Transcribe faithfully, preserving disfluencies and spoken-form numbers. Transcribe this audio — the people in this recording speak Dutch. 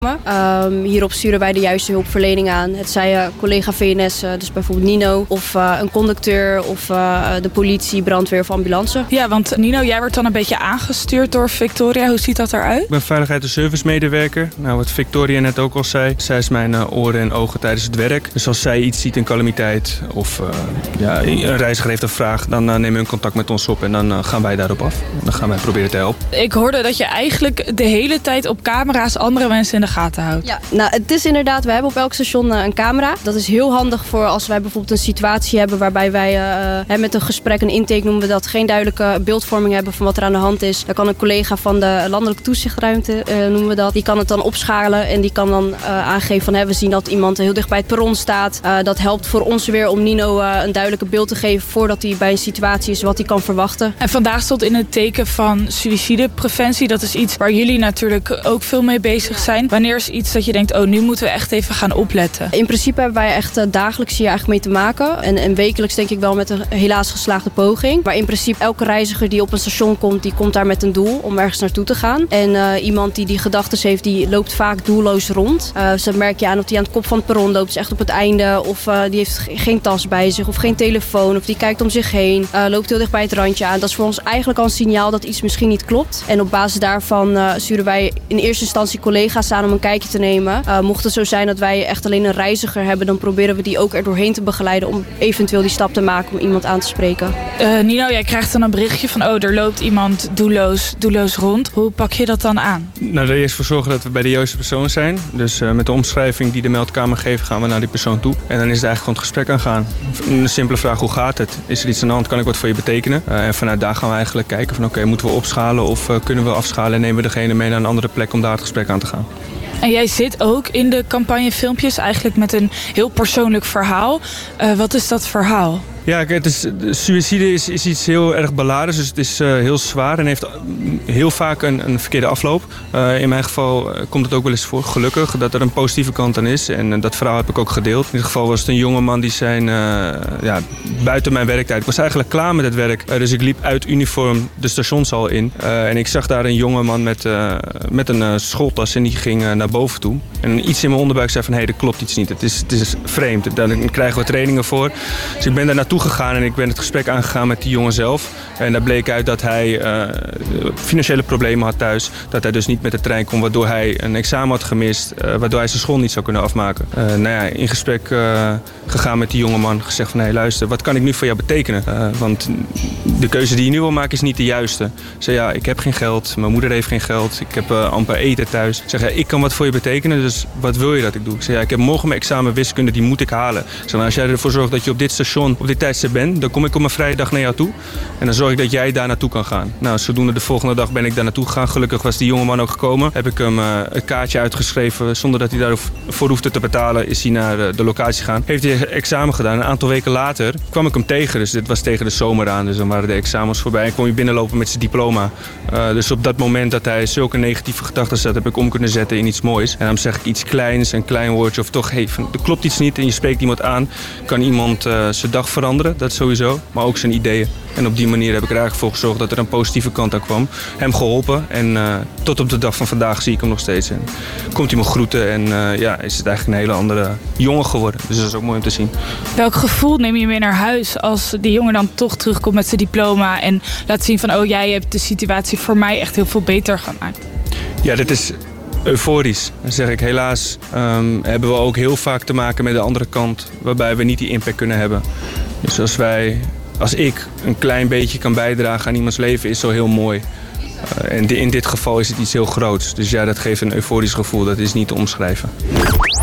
Um, hierop sturen wij de juiste hulpverlening aan. Het zij uh, collega V N S, uh, dus bijvoorbeeld Nino, of uh, een conducteur, of uh, de politie, brandweer of ambulance. Ja, want Nino, jij wordt dan een beetje aangestuurd door Victoria. Hoe ziet dat eruit? Ik ben veiligheid- en servicemedewerker. Nou, wat Victoria net ook al zei, zij is mijn uh, oren en ogen tijdens het werk. Dus als zij iets ziet in calamiteit of uh, ja, een reiziger heeft een vraag, dan uh, nemen hun contact met ons op en dan uh, gaan wij daarop af. Dan gaan wij proberen te helpen. Ik hoorde dat je eigenlijk de hele tijd op camera's andere mensen in de gaten houdt. Ja, nou, het is inderdaad, we hebben op elk station uh, een camera. Dat is heel handig voor als wij bijvoorbeeld een situatie hebben waarbij wij uh, met een gesprek, een intake noemen we dat, geen duidelijke beeldvorming hebben van wat er aan de hand is. Dan kan een collega van de landelijke toezichtruimte, uh, noemen we dat, die kan het dan opschalen en die kan dan uh, aangeven van, hè, we zien dat iemand heel dicht bij het perron staat. Uh, dat helpt voor ons weer om Nino uh, een duidelijke beeld te geven voordat hij bij een situatie is wat hij kan verwachten. En vandaag stond in het teken van suïcidepreventie. Dat is iets waar jullie natuurlijk ook veel mee bezig zijn. Wanneer is iets dat je denkt, oh, nu moeten we echt even gaan opletten? In principe hebben wij echt uh, dagelijks hier eigenlijk mee te maken. En, en wekelijks denk ik wel met een helaas geslaagde poging. Maar in principe elke reiziger die op een station komt, die komt daar met een doel om ergens naartoe te gaan. En uh, iemand die die gedachten heeft, die loopt vaak doelloos rond. Uh, dus dat merk je aan of die aan het kop van het perron loopt, is echt op het einde. Of uh, die heeft geen tas bij zich of geen telefoon. Of die kijkt om zich heen. Uh, loopt heel dicht bij het randje aan. Dat is voor ons eigenlijk al een signaal dat iets misschien niet klopt. En op basis daarvan uh, sturen wij in eerste instantie collega's aan om een kijkje te nemen. Uh, mocht het zo zijn dat wij echt alleen een reiziger hebben, dan proberen we die ook er doorheen te begeleiden om eventueel die stap te maken om iemand aan te spreken. Uh, Nino, jij krijgt dan een berichtje van, oh, er loopt iemand doelloos, doelloos rond. Hoe pak je dat dan aan? Nou, er eerst voor zorgen dat we bij de juiste persoon zijn. Dus uh, met de omschrijving die de meldkamer geeft, gaan we naar die persoon toe. En dan is het eigenlijk gewoon het gesprek aangaan. Een simpele vraag, hoe gaat het? Is er iets aan de hand? Kan ik wat voor je betekenen? Uh, en vanuit daar gaan we eigenlijk kijken van, oké, okay, moeten we opschalen of uh, kunnen we afschalen en nemen we degene mee naar een andere plek om daar het gesprek aan te gaan. En jij zit ook in de campagnefilmpjes eigenlijk met een heel persoonlijk verhaal. Uh, wat is dat verhaal? Ja, het is, suïcide is, is iets heel erg beladen, dus het is uh, heel zwaar en heeft heel vaak een, een verkeerde afloop. Uh, in mijn geval uh, komt het ook wel eens voor, gelukkig, dat er een positieve kant aan is. En uh, dat verhaal heb ik ook gedeeld. In dit geval was het een jongeman die zijn, uh, ja, buiten mijn werktijd. Ik was eigenlijk klaar met het werk, uh, dus ik liep uit uniform de stationshal in. Uh, en ik zag daar een jongeman met, uh, met een uh, schooltas en die ging uh, naar boven toe. En iets in mijn onderbuik zei van, hé, hey, er klopt iets niet. Het is, het is vreemd. Daar krijgen we trainingen voor. Dus ik ben daar naartoe gegaan en ik ben het gesprek aangegaan met die jongen zelf. En daar bleek uit dat hij uh, financiële problemen had thuis. Dat hij dus niet met de trein kon, waardoor hij een examen had gemist. Uh, waardoor hij zijn school niet zou kunnen afmaken. Uh, nou ja, in gesprek uh, gegaan met die jongeman. Gezegd van, hé, hey, luister, wat kan ik nu voor jou betekenen? Uh, want de keuze die je nu wil maken is niet de juiste. Ik zei, ja, ik heb geen geld. Mijn moeder heeft geen geld. Ik heb uh, amper eten thuis. Ik zeg, ja, ik kan wat voor je betekenen, dus wat wil je dat ik doe? Ik zei, ja, ik heb morgen mijn examen wiskunde, die moet ik halen. Ik zei, nou, als jij ervoor zorgt dat je op dit station, op dit tijdstip bent, dan kom ik op mijn vrije dag naar jou toe. En dan zorg ik dat jij daar naartoe kan gaan. Nou, zodoende de volgende dag ben ik daar naartoe gegaan. Gelukkig was die jongeman ook gekomen. Heb ik hem uh, een kaartje uitgeschreven. Zonder dat hij daarvoor hoefde te betalen, is hij naar uh, de locatie gegaan. Heeft hij examen gedaan. Een aantal weken later kwam ik hem tegen. Dus dit was tegen de zomer aan. Dus dan waren de examens voorbij. En kon hij binnenlopen met zijn diploma. Uh, dus op dat moment dat hij zulke negatieve gedachten zat, heb ik om kunnen zetten in iets moois. En dan zeg ik iets kleins, een klein woordje. Of toch, hey, er klopt iets niet en je spreekt iemand aan. Kan iemand uh, zijn dag veranderen. Dat sowieso. Maar ook zijn ideeën. En op die manier heb ik er eigenlijk voor gezorgd dat er een positieve kant aan kwam. Hem geholpen en uh, tot op de dag van vandaag zie ik hem nog steeds. En komt hij me groeten en uh, ja, is het eigenlijk een hele andere jongen geworden. Dus dat is ook mooi om te zien. Welk gevoel neem je mee naar huis als die jongen dan toch terugkomt met zijn diploma en laat zien van, oh, jij hebt de situatie voor mij echt heel veel beter gemaakt? Ja, dit is euforisch. Dan zeg ik, helaas um, hebben we ook heel vaak te maken met de andere kant, waarbij we niet die impact kunnen hebben. Dus als wij, als ik een klein beetje kan bijdragen aan iemands leven, is zo heel mooi. Uh, en in dit geval is het iets heel groots. Dus ja, dat geeft een euforisch gevoel. Dat is niet te omschrijven.